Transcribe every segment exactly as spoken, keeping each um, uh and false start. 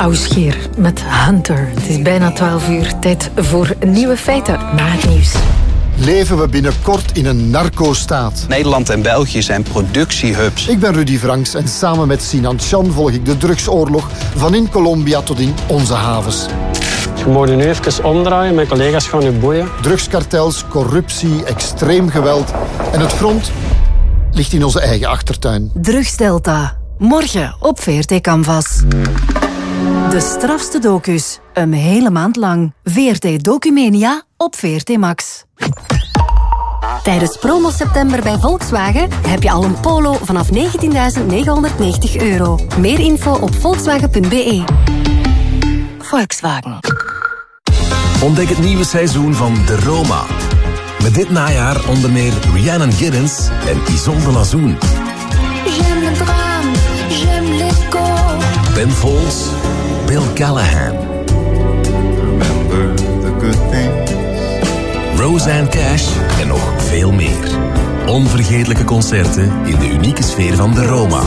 Pauwsgeer met Hunter. Het is bijna twaalf uur. Tijd voor nieuwe feiten na het nieuws. Leven we binnenkort in een narco-staat? Nederland en België zijn productiehubs. Ik ben Rudy Franks en samen met Sinan Chan volg ik de drugsoorlog van in Colombia tot in onze havens. Je moet nu even omdraaien, mijn collega's gaan u boeien. Drugskartels, corruptie, extreem geweld en het front ligt in onze eigen achtertuin. Drugsdelta. Morgen op V R T Canvas. De strafste docus. Een hele maand lang. V R T Documania op V R T Max. Tijdens promo september bij Volkswagen heb je al een Polo vanaf negentienduizend negenhonderdnegentig euro. Meer info op volkswagen punt b e. Volkswagen. Ontdek het nieuwe seizoen van De Roma. Met dit najaar onder meer Rhiannon Giddens en Isolde Lazoen. J'aime le drame, j'aime l'écho. Ben Folds, Bill Callahan. Remember the good things. Roseanne Cash en nog veel meer. Onvergetelijke concerten in de unieke sfeer van De Roma.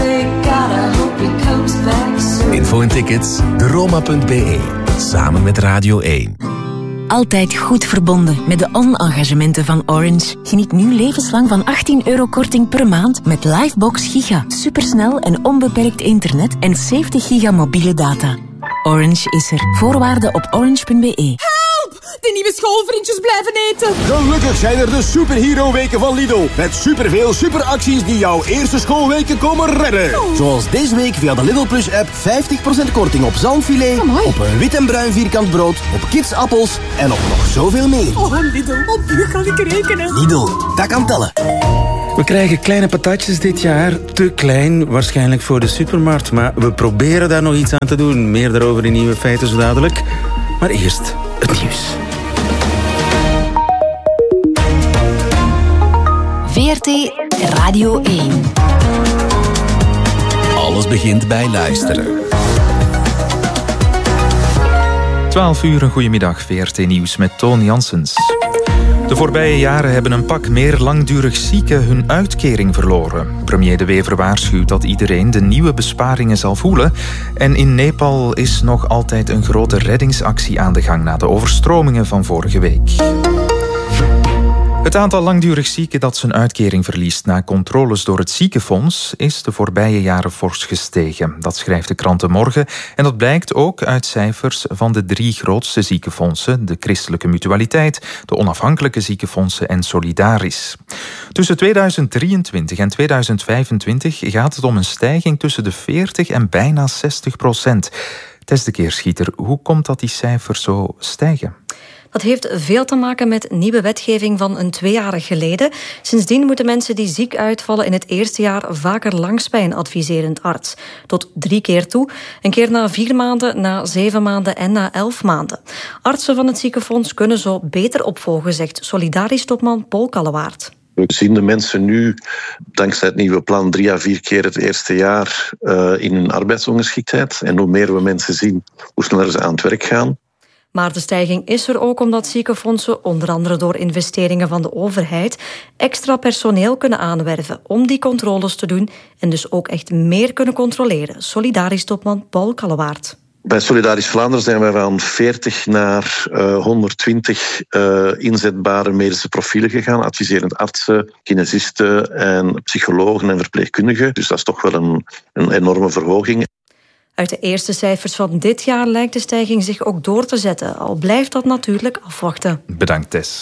Info en tickets, de roma punt b e. Samen met Radio één. Altijd goed verbonden met de on-engagementen van Orange. Geniet nu levenslang van achttien euro korting per maand met Livebox Giga. Supersnel en onbeperkt internet en zeventig giga mobiele data. Orange is er. Voorwaarden op orange punt b e. De nieuwe schoolvriendjes blijven eten. Gelukkig zijn er de superhero-weken van Lidl. Met superveel superacties die jouw eerste schoolweken komen redden. Oh. Zoals deze week via de Lidl Plus-app vijftig procent korting op zalmfilet, Amai. op een wit en bruin vierkant brood, op kidsappels en op nog zoveel meer. Oh, Lidl, op u kan ik rekenen. Lidl, dat kan tellen. We krijgen kleine patatjes dit jaar. Te klein, waarschijnlijk voor de supermarkt. Maar we proberen daar nog iets aan te doen. Meer daarover in Nieuwe Feiten zo dadelijk. Maar eerst het nieuws. V R T Radio één. Alles begint bij luisteren. twaalf uur, een goedemiddag. V R T Nieuws met Toon Janssens. De voorbije jaren hebben een pak meer langdurig zieken hun uitkering verloren. Premier De Wever waarschuwt dat iedereen de nieuwe besparingen zal voelen. En in Nepal is nog altijd een grote reddingsactie aan de gang na de overstromingen van vorige week. Het aantal langdurig zieken dat zijn uitkering verliest na controles door het ziekenfonds is de voorbije jaren fors gestegen. Dat schrijft de krant De Morgen en dat blijkt ook uit cijfers van de drie grootste ziekenfondsen, de Christelijke Mutualiteit, de Onafhankelijke Ziekenfondsen en Solidaris. Tussen tweeduizend drieëntwintig en tweeduizend vijfentwintig gaat het om een stijging tussen de veertig en bijna zestig procent. Tess de Keerschieter, hoe komt dat die cijfers zo stijgen? Dat heeft veel te maken met nieuwe wetgeving van een twee jaar geleden. Sindsdien moeten mensen die ziek uitvallen in het eerste jaar vaker langs bij een adviserend arts. Tot drie keer toe. Een keer na vier maanden, na zeven maanden en na elf maanden. Artsen van het ziekenfonds kunnen zo beter opvolgen, zegt Solidaris-topman Paul Kallewaard. We zien de mensen nu, dankzij het nieuwe plan, drie à vier keer het eerste jaar uh, in hun arbeidsongeschiktheid. En hoe meer we mensen zien, hoe sneller ze aan het werk gaan. Maar de stijging is er ook omdat ziekenfondsen, onder andere door investeringen van de overheid, extra personeel kunnen aanwerven om die controles te doen en dus ook echt meer kunnen controleren. Solidaris-topman Paul Kallewaard. Bij Solidaris Vlaanderen zijn wij van veertig naar uh, honderdtwintig uh, inzetbare medische profielen gegaan. Adviserend artsen, kinesisten en psychologen en verpleegkundigen. Dus dat is toch wel een, een enorme verhoging. Uit de eerste cijfers van dit jaar lijkt de stijging zich ook door te zetten. Al blijft dat natuurlijk afwachten. Bedankt, Tess.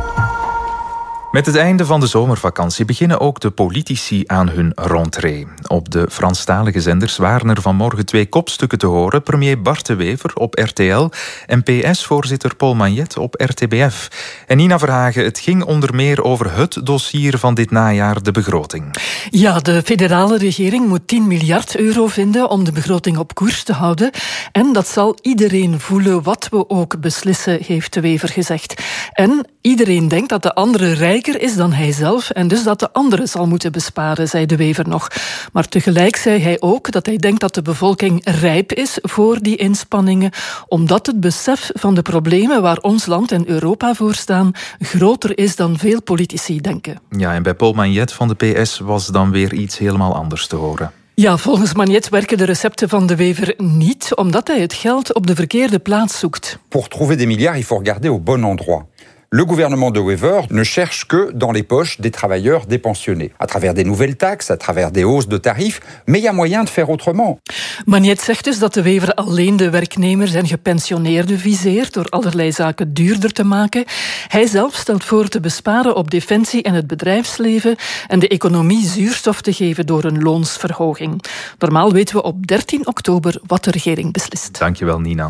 Met het einde van de zomervakantie beginnen ook de politici aan hun rentrée. Op de Franstalige zenders waren er vanmorgen twee kopstukken te horen. Premier Bart De Wever op R T L en P S-voorzitter Paul Magnet op R T B F. En Nina Verhagen, het ging onder meer over het dossier van dit najaar, de begroting. Ja, de federale regering moet tien miljard euro vinden om de begroting op koers te houden. En dat zal iedereen voelen wat we ook beslissen, heeft De Wever gezegd. En iedereen denkt dat de andere rijker is dan hij zelf en dus dat de andere zal moeten besparen, zei De Wever nog. Maar tegelijk zei hij ook dat hij denkt dat de bevolking rijp is voor die inspanningen, omdat het besef van de problemen waar ons land en Europa voor staan groter is dan veel politici denken. Ja, en bij Paul Magnet van de P S was dan weer iets helemaal anders te horen. Ja, volgens Magnet werken de recepten van de wever niet, omdat hij het geld op de verkeerde plaats zoekt. Pour trouver des milliards, il faut regarder au bon endroit. Le gouvernement de Wever ne cherche que dans les poches des travailleurs dépensionnés. À travers des nouvelles taxes, à travers des hausses de tarifs, mais il y a moyen de faire autrement. Magnet zegt dus dat de wever alleen de werknemers en gepensioneerden viseert door allerlei zaken duurder te maken. Hij zelf stelt voor te besparen op defensie en het bedrijfsleven en de economie zuurstof te geven door een loonsverhoging. Normaal weten we op dertien oktober wat de regering beslist. Dankjewel, Nina.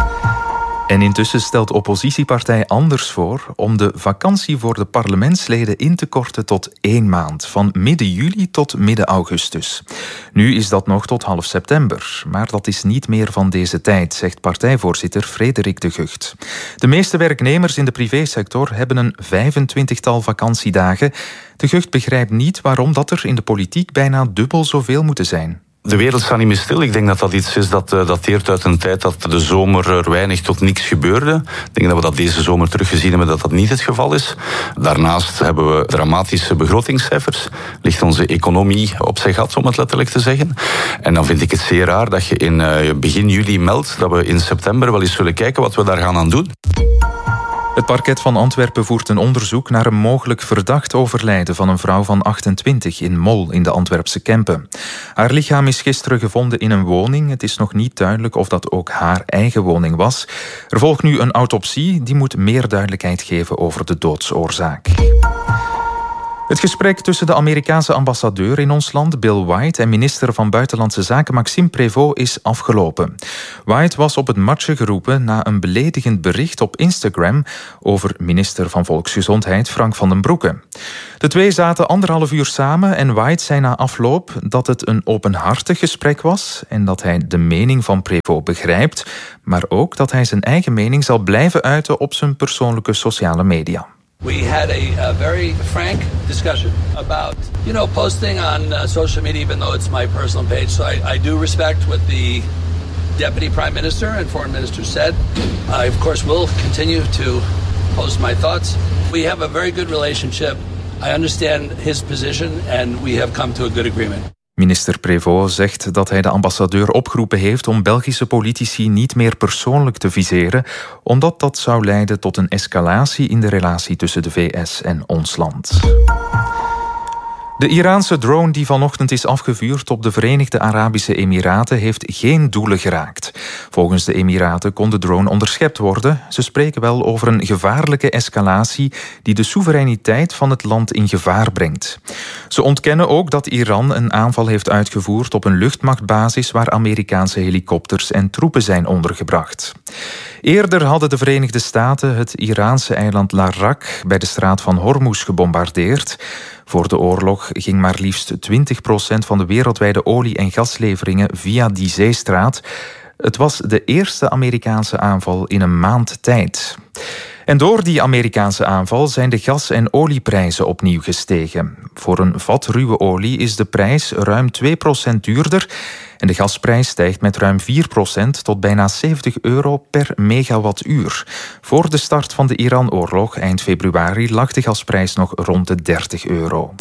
En intussen stelt oppositiepartij Anders voor om de vakantie voor de parlementsleden in te korten tot één maand, van midden juli tot midden augustus. Nu is dat nog tot half september, maar dat is niet meer van deze tijd, zegt partijvoorzitter Frederik de Gucht. De meeste werknemers in de privésector hebben een vijfentwintigtal vakantiedagen. De Gucht begrijpt niet waarom dat er in de politiek bijna dubbel zoveel moeten zijn. De wereld staat niet meer stil. Ik denk dat dat iets is dat uh, dateert uit een tijd dat de zomer er weinig tot niks gebeurde. Ik denk dat we dat deze zomer teruggezien hebben dat dat niet het geval is. Daarnaast hebben we dramatische begrotingscijfers. Ligt onze economie op zijn gat, om het letterlijk te zeggen. En dan vind ik het zeer raar dat je in uh, begin juli meldt dat we in september wel eens zullen kijken wat we daar gaan aan doen. Het parket van Antwerpen voert een onderzoek naar een mogelijk verdacht overlijden van een vrouw van achtentwintig in Mol in de Antwerpse Kempen. Haar lichaam is gisteren gevonden in een woning. Het is nog niet duidelijk of dat ook haar eigen woning was. Er volgt nu een autopsie, die moet meer duidelijkheid geven over de doodsoorzaak. Het gesprek tussen de Amerikaanse ambassadeur in ons land, Bill White, en minister van Buitenlandse Zaken Maxime Prévost is afgelopen. White was op het matje geroepen na een beledigend bericht op Instagram over minister van Volksgezondheid Frank van den Broeke. De twee zaten anderhalf uur samen en White zei na afloop dat het een openhartig gesprek was en dat hij de mening van Prévost begrijpt, maar ook dat hij zijn eigen mening zal blijven uiten op zijn persoonlijke sociale media. We had a, a very frank discussion about, you know, posting on uh, social media, even though it's my personal page. So I, I do respect what the Deputy Prime Minister and Foreign Minister said. I, of course, will continue to post my thoughts. We have a very good relationship. I understand his position and we have come to a good agreement. Minister Prévost zegt dat hij de ambassadeur opgeroepen heeft om Belgische politici niet meer persoonlijk te viseren, omdat dat zou leiden tot een escalatie in de relatie tussen de V S en ons land. De Iraanse drone die vanochtend is afgevuurd op de Verenigde Arabische Emiraten heeft geen doelen geraakt. Volgens de Emiraten kon de drone onderschept worden. Ze spreken wel over een gevaarlijke escalatie die de soevereiniteit van het land in gevaar brengt. Ze ontkennen ook dat Iran een aanval heeft uitgevoerd op een luchtmachtbasis waar Amerikaanse helikopters en troepen zijn ondergebracht. Eerder hadden de Verenigde Staten het Iraanse eiland Larak bij de straat van Hormuz gebombardeerd. Voor de oorlog ging maar liefst twintig procent van de wereldwijde olie- en gasleveringen via die zeestraat. Het was de eerste Amerikaanse aanval in een maand tijd. En door die Amerikaanse aanval zijn de gas- en olieprijzen opnieuw gestegen. Voor een vat ruwe olie is de prijs ruim twee procent duurder en de gasprijs stijgt met ruim vier procent tot bijna zeventig euro per megawattuur. Voor de start van de Iran-oorlog eind februari lag de gasprijs nog rond de dertig euro.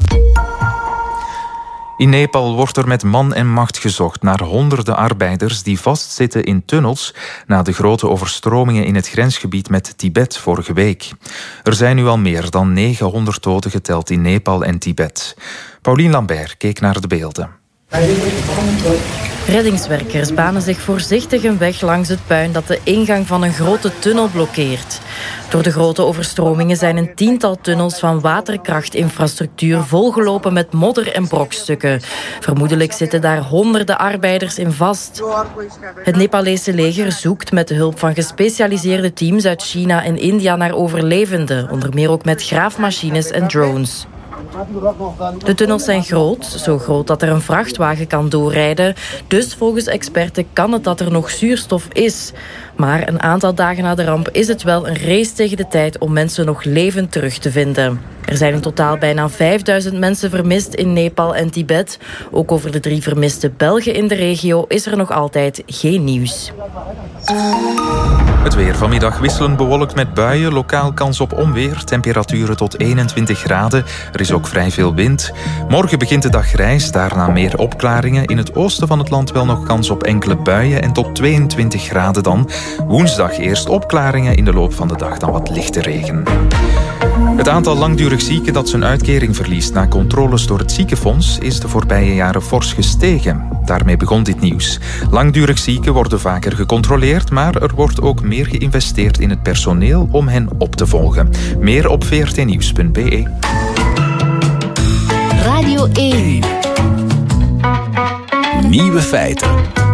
In Nepal wordt er met man en macht gezocht naar honderden arbeiders die vastzitten in tunnels na de grote overstromingen in het grensgebied met Tibet vorige week. Er zijn nu al meer dan negenhonderd doden geteld in Nepal en Tibet. Paulien Lambert keek naar de beelden. Reddingswerkers banen zich voorzichtig een weg langs het puin dat de ingang van een grote tunnel blokkeert. Door de grote overstromingen zijn een tiental tunnels van waterkrachtinfrastructuur volgelopen met modder en brokstukken. Vermoedelijk zitten daar honderden arbeiders in vast. Het Nepalese leger zoekt met de hulp van gespecialiseerde teams uit China en India naar overlevenden, onder meer ook met graafmachines en drones. De tunnels zijn groot, zo groot dat er een vrachtwagen kan doorrijden. Dus volgens experten kan het dat er nog zuurstof is. Maar een aantal dagen na de ramp is het wel een race tegen de tijd om mensen nog levend terug te vinden. Er zijn in totaal bijna vijfduizend mensen vermist in Nepal en Tibet. Ook over de drie vermiste Belgen in de regio is er nog altijd geen nieuws. Het weer vanmiddag wisselend bewolkt met buien, lokaal kans op onweer, temperaturen tot eenentwintig graden. Er is is ook vrij veel wind. Morgen begint de dag grijs, daarna meer opklaringen. In het oosten van het land wel nog kans op enkele buien en tot tweeëntwintig graden dan. Woensdag eerst opklaringen, in de loop van de dag dan wat lichte regen. Het aantal langdurig zieken dat zijn uitkering verliest na controles door het ziekenfonds is de voorbije jaren fors gestegen. Daarmee begon dit nieuws. Langdurig zieken worden vaker gecontroleerd, maar er wordt ook meer geïnvesteerd in het personeel om hen op te volgen. Meer op v r t nieuws punt b e. Radio één. Nieuwe feiten.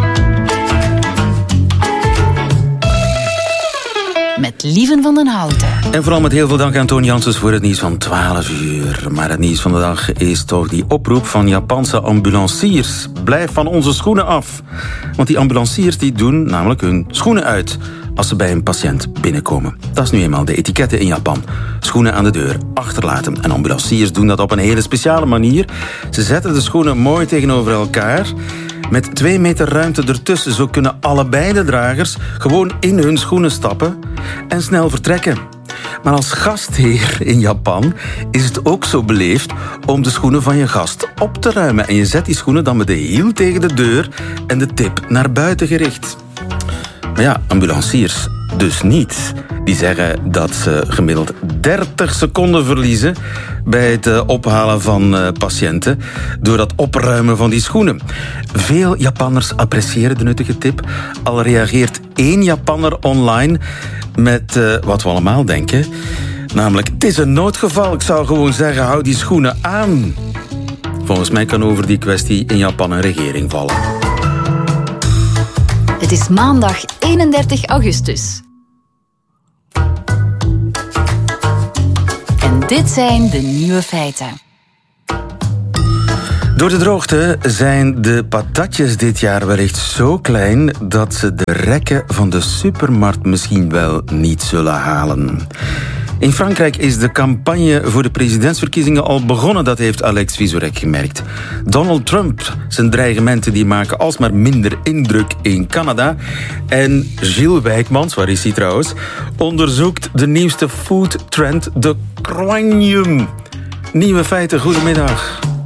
Met Lieven van den Houten. En vooral met heel veel dank aan Toon Janssens voor het nieuws van twaalf uur. Maar het nieuws van de dag is toch die oproep van Japanse ambulanciers. Blijf van onze schoenen af. Want die ambulanciers die doen namelijk hun schoenen uit als ze bij een patiënt binnenkomen. Dat is nu eenmaal de etiketten in Japan. Schoenen aan de deur achterlaten. En ambulanciers doen dat op een hele speciale manier. Ze zetten de schoenen mooi tegenover elkaar, met twee meter ruimte ertussen. Zo kunnen allebei de dragers gewoon in hun schoenen stappen en snel vertrekken. Maar als gastheer in Japan is het ook zo beleefd om de schoenen van je gast op te ruimen. En je zet die schoenen dan met de hiel tegen de deur en de tip naar buiten gericht. Maar ja, ambulanciers dus niet. Die zeggen dat ze gemiddeld dertig seconden verliezen bij het uh, ophalen van uh, patiënten door dat opruimen van die schoenen. Veel Japanners appreciëren de nuttige tip. Al reageert één Japanner online met uh, wat we allemaal denken. Namelijk, het is een noodgeval. Ik zou gewoon zeggen, hou die schoenen aan. Volgens mij kan over die kwestie in Japan een regering vallen. Het is maandag eenendertig augustus. En dit zijn de nieuwe feiten. Door de droogte zijn de patatjes dit jaar wellicht zo klein dat ze de rekken van de supermarkt misschien wel niet zullen halen. In Frankrijk is de campagne voor de presidentsverkiezingen al begonnen, dat heeft Alex Vizorek gemerkt. Donald Trump, zijn dreigementen die maken alsmaar minder indruk in Canada. En Gilles Wijkmans, waar is hij trouwens, onderzoekt de nieuwste food trend, de cranium. Nieuwe feiten, goedemiddag.